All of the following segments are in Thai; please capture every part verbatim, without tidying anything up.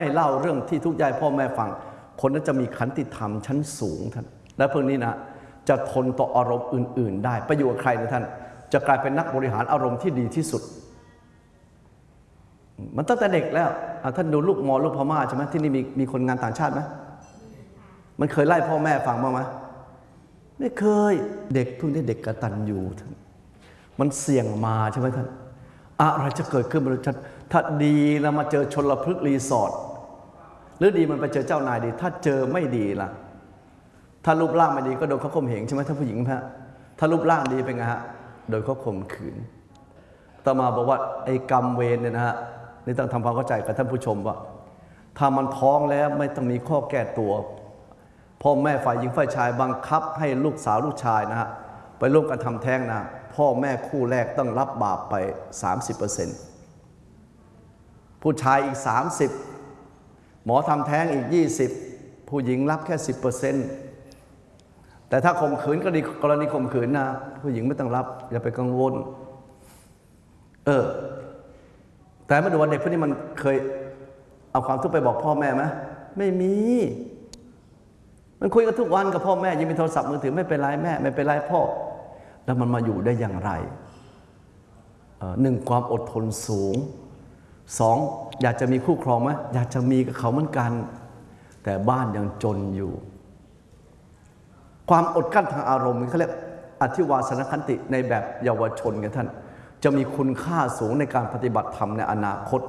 ให้เล่าเรื่องที่ทุกข์ยากพ่อแม่ฟังคนนั้นจะมีขันติธรรมชั้นสูงท่านและพวกนี้นะจะทนต่ออารมณ์อื่นๆได้ไปอยู่กับใครนะท่านจะกลายเป็นนักบริหารอารมณ์ที่ดีที่สุดมันตั้งแต่เด็กแล้วท่านดูลูกมอลูกพม่าใช่ไหมที่นี่มีมีคนงานต่างชาติไหมมันเคยไล่พ่อแม่ฟังบ้างไหมไม่เคยเด็กพวกนี้เด็กกตัญญูท่านมันเสี่ยงมาใช่ไหมท่านอะไรจะเกิดขึ้นมันจะถ้าดีแล้วมาเจอชลพฤกษ์รีสอร์ทหรือดีมันไปเจอเจ้านายดีถ้าเจอไม่ดีล่ะถ้ารูปร่างไม่ดีก็โดนเขาข่มเหงใช่ไหมถ้าผู้หญิงฮะถ้ารูปร่างดีเป็นไงฮะโดนเขาข่มขืนต่อมาบอกว่าไอ้กรรมเวรเนี่ยนะฮะนี่ต้องทำความเข้าใจกับท่านผู้ชมว่าถ้ามันท้องแล้วไม่ต้องมีข้อแก้ตัวพ่อแม่ฝ่ายหญิงฝ่ายชายบังคับให้ลูกสาวลูกชายนะฮะไปร่วมกันทำแท้งนะพ่อแม่คู่แรกต้องรับบาปไป สามสิบเปอร์เซ็นต์ ผู้ชายอีกสามสิบหมอทำแท้งอีกยี่สิบผู้หญิงรับแค่ สิบเปอร์เซ็นต์ แต่ถ้าข่มขืนก็ดีกรณีข่มขืนนะผู้หญิงไม่ต้องรับอย่าไปกังวลเออแต่มาดูว่าเด็กพวกนี้มันเคยเอาความทุกข์ไปบอกพ่อแม่ไหมไม่มีมันคุยกันทุกวันกับพ่อแม่ยังมีโทรศัพท์มือถือไม่เป็นไรแม่ไม่เป็นไรพ่อแล้วมันมาอยู่ได้อย่างไรหนึ่งความอดทนสูงสองอยากจะมีคู่ครองไหมอยากจะมีกับเขาเหมือนกันแต่บ้านยังจนอยู่ความอดกั้นทางอารมณ์เขาเรียกอธิวาสนขันติในแบบเยาวชนกันท่านจะมีคุณค่าสูงในการปฏิบัติธรรมในอนาคต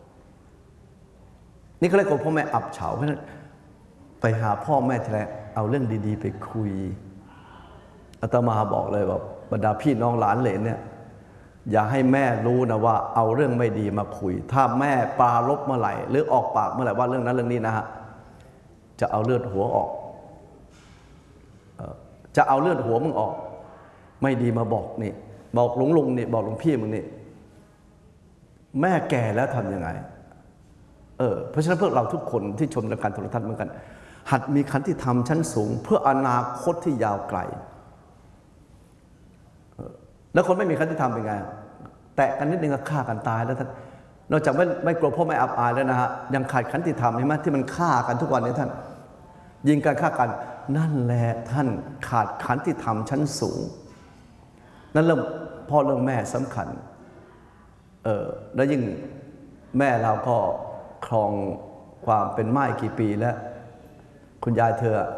นี่เขาเรียกว่าพ่อแม่อับเฉาเพราะฉะนั้นไปหาพ่อแม่ทีไรเอาเรื่องดีๆไปคุยอาตมาบอกเลยว่าบรรดาพี่น้องหลานเหลนเนี่ยอย่าให้แม่รู้นะว่าเอาเรื่องไม่ดีมาคุยถ้าแม่ปราลบเมื่อไหร่หรือออกปากเมื่อไหร่ว่าเรื่องนั้นเรื่องนี้นะฮะจะเอาเลือดหัวออกจะเอาเลือดหัวมึงออกไม่ดีมาบอกนี่บอกหลวงลุงนี่บอกหลวงพี่มึงนี่แม่แก่แล้วทำยังไงเออเพราะฉะนั้นพวกเราทุกคนที่ชมรายการโทรทัศน์เหมือนกันหัดมีขันติธรรมชั้นสูงเพื่ออนาคตที่ยาวไกลแล้วคนไม่มีขันติธรรมเป็นไงแตะกันนิดนึงก็ฆ่ากันตายแล้วท่านนอกจากไม่ไม่กลัวพ่อแม่อับอายแล้วนะฮะยังขาดขันติธรรมใช่ไหมที่มันฆ่ากันทุกวันนี้ท่านยิงกันฆ่ากันนั่นแหละท่านขาดขันติธรรมชั้นสูงนั่นเริ่มพ่อเรื่องแม่สำคัญเออแล้วยิ่งแม่เราก็ครองความเป็นม่ายกี่ปีแล้วคุณยายเธอ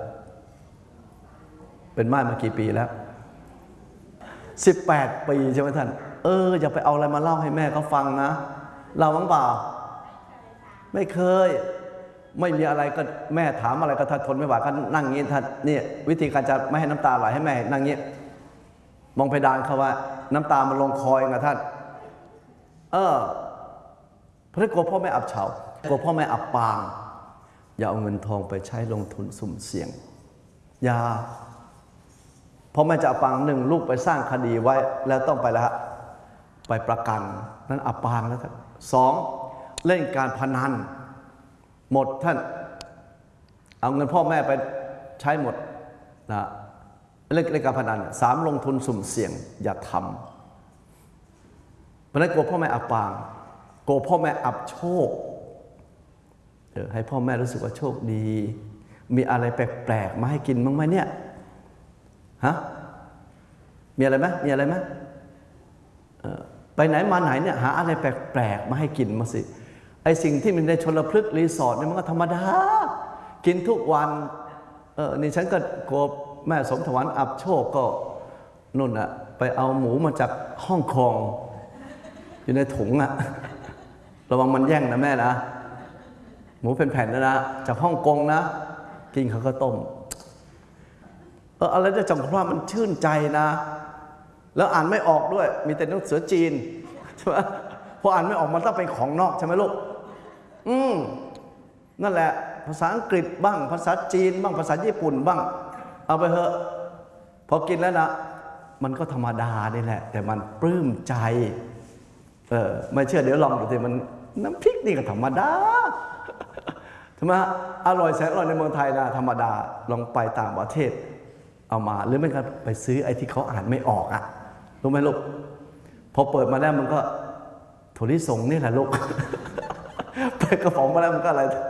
เป็นม่ายมากี่ปีแล้วสิบแปดปีใช่ไหมท่านเอออย่าไปเอาอะไรมาเล่าให้แม่เขาฟังนะเราบ้างเปล่าไม่เคยไม่มีอะไรก็แม่ถามอะไรก็ท่านทนไม่ไหวก็นั่งงี้ท่านนี่วิธีการจะไม่ให้น้ำตาไหลให้แม่นั่งงี้มองเพดานเขาว่าน้ำตามันลงคอยนะท่านเออเพราะกลัวพ่อแม่อับเฉากลัวพ่อแม่อับปางอย่าเอาเงินทองไปใช้ลงทุนสุ่มเสี่ยงอย่าพ่อแม่จะอับปางหนึ่งลูกไปสร้างคดีไว้แล้วต้องไปแล้วไปประกันนั้นอับปางแล้วท่านสองเล่นการพนันหมดท่านเอาเงินพ่อแม่ไปใช้หมดนะเล่นเล่นการพนันสามลงทุนสุ่มเสี่ยงอย่าทำเพราะนั้นกลัวพ่อแม่อับปางกลัวพ่อแม่อับโชคเออให้พ่อแม่รู้สึกว่าโชคดีมีอะไรแปลกๆมาให้กินบ้างไหมเนี่ยฮะมีอะไรไหมมีอะไรไหมเออไปไหนมาไหนเนี่ยหาอะไรแปลกๆมาให้กินมาสิไอสิ่งที่มันในชลพฤกษ์รีสอร์ทเนี่ยมันก็ธรรมดากินทุกวันเออนี่ฉันก็กลัวแม่สมถวันอับโชคก็นุ่นอะไปเอาหมูมาจากฮ่องกงอยู่ในถุงอะระวังมันแย่งนะแม่นะหมูเป็นแผ่นนะนะจากฮ่องกงนะกินเขาก็ต้มเอออะไรจะจังเพราะมันชื่นใจนะแล้วอ่านไม่ออกด้วยมีแต่หนังสือจีนใช่ไหมพออ่านไม่ออกมันต้องเป็นของนอกใช่ไหมลูกอืมนั่นแหละภาษาอังกฤษบ้างภาษาจีนบ้างภาษาญี่ปุ่นบ้างเอาไปเถอะพอกินแล้วนะมันก็ธรรมดานี่แหละแต่มันปลื้มใจเออไม่เชื่อเดี๋ยวลองดูสิมันน้ำพริกนี่ก็ธรรมดาทำไมอร่อยแสนอร่อยในเมืองไทยนะธรรมดาลองไปต่างประเทศเอามาหรือไม่ก็ไปซื้อไอ้ที่เขาอ่านไม่ออกอ่ะรู้ไหมลูกพอเปิดมาแล้วมันก็ถั่วลิสงนี่แหละลูกไปกระป๋องมาแล้วมันก็อะไร